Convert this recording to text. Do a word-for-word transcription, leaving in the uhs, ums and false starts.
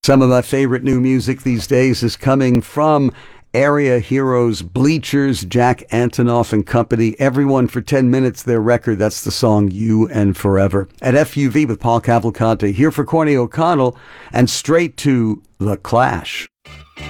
Some of my favorite new music these days is coming from Area Heroes, Bleachers, Jack Antonoff and company. Everyone for ten minutes, their record. That's the song You and Forever. At F U V with Paul Cavalcante, here for Courtney O'Connell, and straight to The Clash.